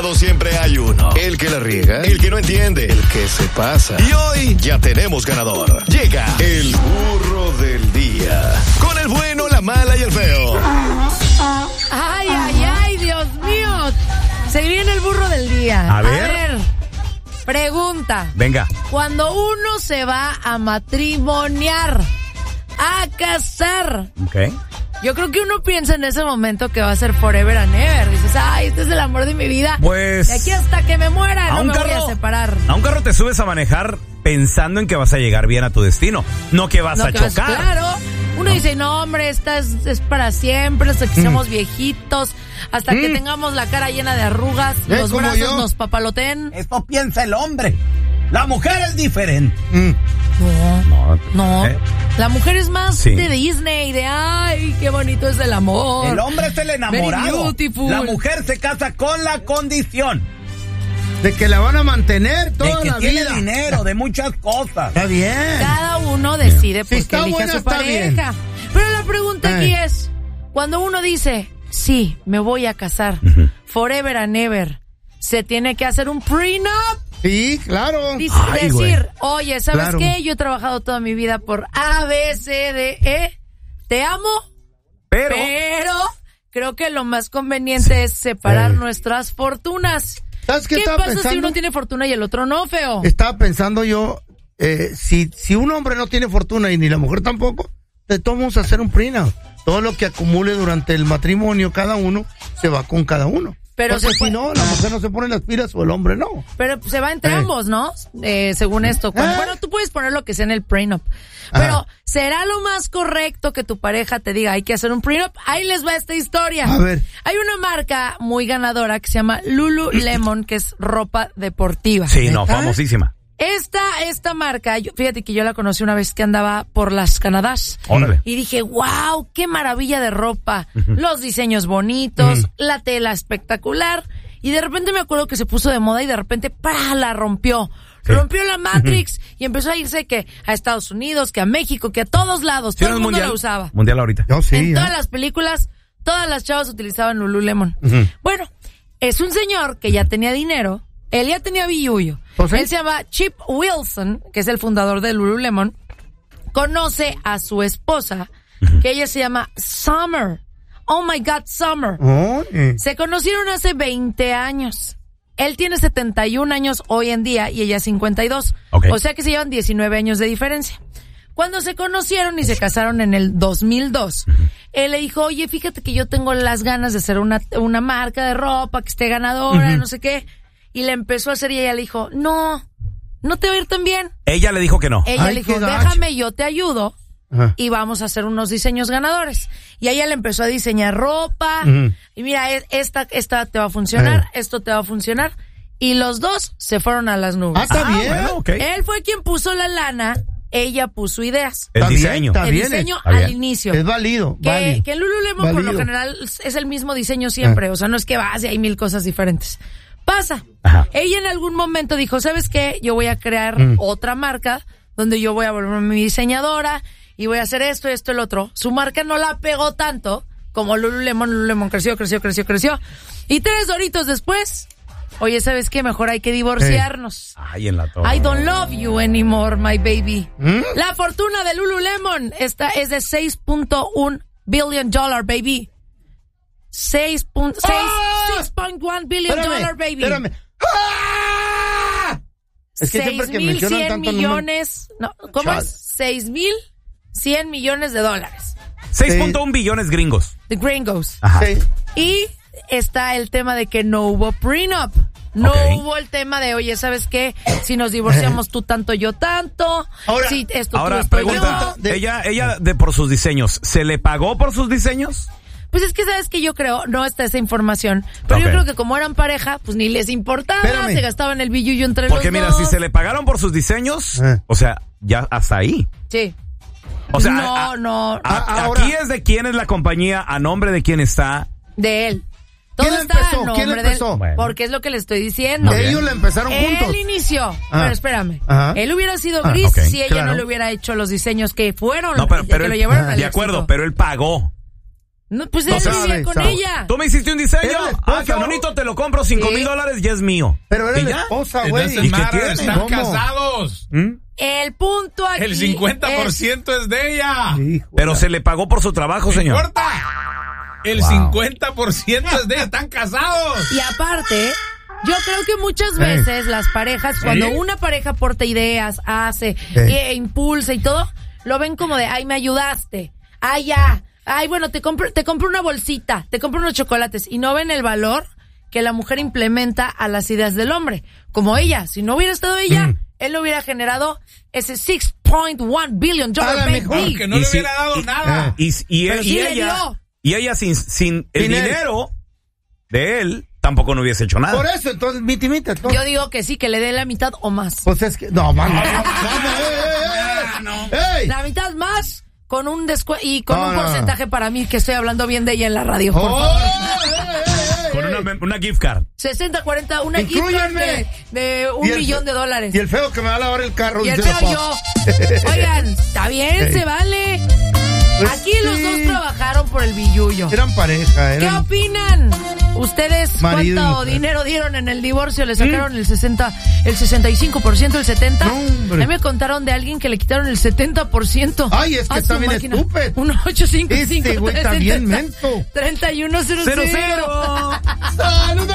Siempre hay uno, el que la riega, el que no entiende, el que se pasa. Y hoy ya tenemos ganador. Llega el burro del día, con el bueno, la mala y el feo. Ay, ay, ay, Dios mío. Se viene el burro del día. A ver. Pregunta. Venga. Cuando uno se va a matrimoniar, a casar, Ok. yo creo que uno piensa en ese momento que va a ser forever and ever. Dices, ay, este es el amor de mi vida. Pues, de aquí hasta que me muera no me voy a separar. A un carro te subes a manejar pensando en que vas a llegar bien a tu destino, no que vas a chocar. Claro. Uno dice, no, hombre, esta es para siempre, hasta que seamos viejitos, hata que tengamos la cara llena de arrugas, los brazos nos papaloten. Esto piensa el hombre. La mujer es diferente. No. La mujer es más de Disney, de ay, qué bonito es el amor. El hombre es el enamorado. Very beautiful. La mujer se casa con la condición de que la van a mantener toda de que la tiene vida. dinero, de muchas cosas. Está bien. Cada uno decide Si que está elija buena, a su está pareja. bien. Pero la pregunta aquí es, cuando uno dice, sí, me voy a casar, forever and ever, ¿se tiene que hacer un prenup? Sí, claro. Decir, oye, ¿sabes qué? Yo he trabajado toda mi vida por A, B, C, D, E. Te amo, pero creo que lo más conveniente es separar nuestras fortunas. ¿Sabes qué pasa pensando? si uno tiene fortuna y el otro no, feo? Estaba pensando yo, si un hombre no tiene fortuna y ni la mujer tampoco, te tomamos a hacer un prenup. Todo lo que acumule durante el matrimonio, cada uno se va con cada uno. Pero porque si no, la mujer no se pone las pilas o el hombre no. Pero se va entre ambos, ¿no? Según esto. Bueno, tú puedes poner lo que sea en el prenup. Pero, ¿será lo más correcto que tu pareja te diga, hay que hacer un prenup? Ahí les va esta historia. A ver. Hay una marca muy ganadora que se llama Lululemon, que es ropa deportiva. Sí, no, famosísima. Esta marca, fíjate que yo la conocí una vez que andaba por las Canadás. Órale. Y dije, wow, qué maravilla de ropa. Los diseños bonitos, la tela espectacular. Y de repente me acuerdo que se puso de moda y de repente, ¡pah!, la rompió. Sí. Rompió la Matrix y empezó a irse que a Estados Unidos, que a México, que a todos lados. Todo el mundo la usaba. Mundial ahorita. Yo sí. En todas las películas, todas las chavas utilizaban Lululemon. Bueno, es un señor que ya tenía dinero. Él ya tenía billuyo. ¿Sí? Él se llama Chip Wilson, que es el fundador de Lululemon. Conoce a su esposa, que ella se llama Summer. Oh my God, Summer. Se conocieron hace 20 años. Él tiene 71 años hoy en día y ella 52. Okay. O sea que se llevan 19 años de diferencia. Cuando se conocieron y se casaron en el 2002, él le dijo, oye, fíjate que yo tengo las ganas de hacer una marca de ropa que esté ganadora, no sé qué. Y le empezó a hacer y ella le dijo, no te va a ir tan bien. Ella le dijo que no. Ella le dijo, déjame, yo te ayudo y vamos a hacer unos diseños ganadores. Y ella le empezó a diseñar ropa y mira, esta te va a funcionar, esto te va a funcionar. Y los dos se fueron a las nubes. Está bien. Bueno, okay. Él fue quien puso la lana, ella puso ideas. El diseño. El diseño al inicio. Es válido. Que el Lululemon por lo general es el mismo diseño siempre. O sea, no es que vas y hay 1000 cosas diferentes. Pasa. Ella en algún momento dijo, ¿sabes qué? Yo voy a crear otra marca donde yo voy a volverme mi diseñadora y voy a hacer esto, el otro. Su marca no la pegó tanto como Lululemon. Lululemon creció. Y 3 doritos después, oye, ¿sabes qué? Mejor hay que divorciarnos. Ay, en la torre. I don't love you anymore, my baby. La fortuna de Lululemon es de $6.1 billion, baby. 6.1 billion dollar, baby. Espérame. Es que siempre que mencionan tanto millones, ¿cómo es? 6.100 millones de dólares. 6.1 billones gringos. De gringos. Sí. Y está el tema de que no hubo prenup. No hubo el tema de, oye, ¿sabes qué? Si nos divorciamos tú tanto, yo tanto. Ahora, si esto ahora tú, esto pregunta, yo. ella por sus diseños, ¿se le pagó por sus diseños? Pues es que sabes que yo creo, no está esa información, pero yo creo que como eran pareja, pues ni les importaba, se gastaban el billullo entre los dos. Porque mira, si se le pagaron por sus diseños, o sea, ya hasta ahí. Sí. O sea, no. Aquí es de quién es la compañía, a nombre de quién está. De él. Todo ¿Quién está empezó? a nombre ¿Quién de él. empezó? Bueno. Porque es lo que le estoy diciendo. Ellos le empezaron juntos. Él inició, pero espérame. Él hubiera sido gris si ella no le hubiera hecho los diseños que fueron, que lo llevaron al de acuerdo, éxito. pero él pagó. No, pues él vivía con ella. Tú me hiciste un diseño. Qué bonito, te lo compro, $5,000, ya es mío. Pero era la esposa, güey. ¿Y qué tiene? Están casados. El punto aquí. El 50% es de ella. Pero se le pagó por su trabajo, señor. No importa. El 50% es de ella. Están casados. Y aparte, yo creo que muchas veces las parejas, cuando una pareja aporta ideas, hace, impulsa y todo, lo ven como de, ay, me ayudaste. Ay, ya. Ay, bueno, te compro una bolsita, te compro unos chocolates. Y no ven el valor que la mujer implementa a las ideas del hombre. Como ella, si no hubiera estado ella, él no hubiera generado ese $6.1 billion baby. Que no le hubiera dado nada. Y ella sin el dinero de él, tampoco no hubiese hecho nada. Por eso, entonces, mitad. Yo digo que sí, que le dé la mitad o más. Pues es que, no, mano. La mitad más. Con un y con un porcentaje para mí, que estoy hablando bien de ella en la radio, por favor. Con una gift card. 60-40, una gift card de $1 millón. Y el feo que me va a lavar el carro. Y el feo yo. Oigan, está bien, se vale. Pues aquí los dos trabajaron por el billullo. Eran pareja. ¿Qué opinan? ¿Ustedes cuánto dinero dieron en el divorcio? ¿Le sacaron el 65%, el 70%? No, hombre. A mí me contaron de alguien que le quitaron el 70%. Ay, es que está bien estúpido. 1-855-370-3100. Este güey está bien mento. 3100.